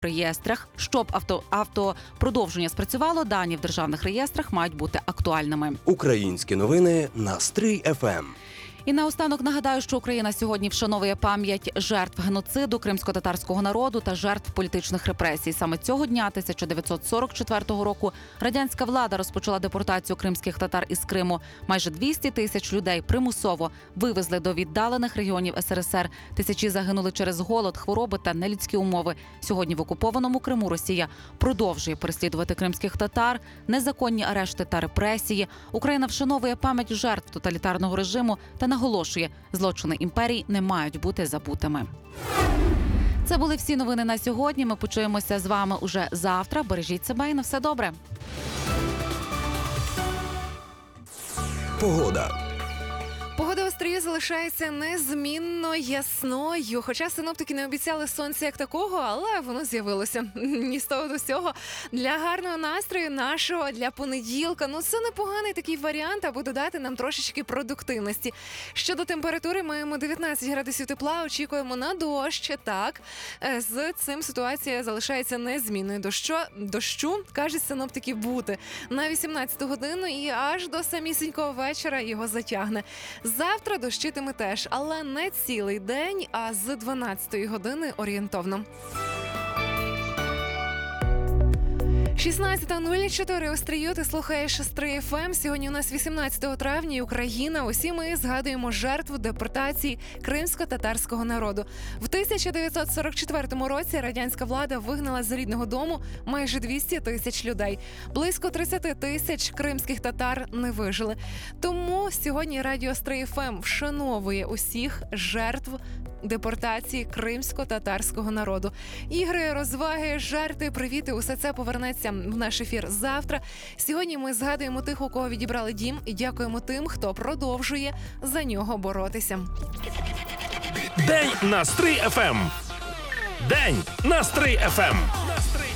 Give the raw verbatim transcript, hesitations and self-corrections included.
реєстрах. Щоб авто, автопродовження спрацювало, дані в державних реєстрах мають бути актуальними. Українські новини на Стрий еф ем. І наостанок нагадаю, що Україна сьогодні вшановує пам'ять жертв геноциду кримсько-татарського народу та жертв політичних репресій. Саме цього дня тисяча дев'ятсот сорок четвертого року радянська влада розпочала депортацію кримських татар із Криму. Майже двісті тисяч людей примусово вивезли до віддалених регіонів ес ер ес ер. Тисячі загинули через голод, хвороби та нелюдські умови. Сьогодні в окупованому Криму Росія продовжує переслідувати кримських татар, незаконні арешти та репресії. Україна вшановує пам'ять жертв тоталітарного режиму та наголошує, злочини імперії не мають бути забутими. Це були всі новини на сьогодні. Ми почуємося з вами уже завтра. Бережіть себе і на все добре. Погода. Погода в Стрию залишається незмінно ясною. Хоча синоптики не обіцяли сонця як такого, але воно з'явилося. Ні з того до сього. Для гарного настрою нашого, для понеділка. Ну, це непоганий такий варіант, аби додати нам трошечки продуктивності. Щодо температури, маємо дев'ятнадцять градусів тепла, очікуємо на дощ. Так, з цим ситуація залишається незмінною. Дощу, дощу кажуть синоптики, бути на вісімнадцяту годину і аж до самісінького вечора його затягне. Завтра дощитиме теж, але не цілий день, а з дванадцятої години орієнтовно. шістнадцята нуль чотири у Стрию, ти слухаєш Стрий еф ем. Сьогодні у нас вісімнадцятого травня і Україна. Усі ми згадуємо жертву депортації кримсько-татарського народу. В тисяча дев'ятсот сорок четвертому році радянська влада вигнала з рідного дому майже двісті тисяч людей. Близько тридцять тисяч кримських татар не вижили. Тому сьогодні радіо Стрий еф ем вшановує усіх жертв депортації кримсько-татарського народу. Ігри, розваги, жарти, привіти – усе це повернеться в наш ефір завтра. Сьогодні ми згадуємо тих, у кого відібрали дім, і дякуємо тим, хто продовжує за нього боротися. День на Стрий еф ем. День на Стрий еф ем.